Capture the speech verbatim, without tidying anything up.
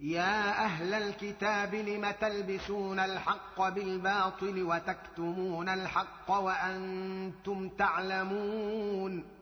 يا أهل الكتاب لم تلبسون الحق بالباطل وتكتمون الحق وأنتم تعلمون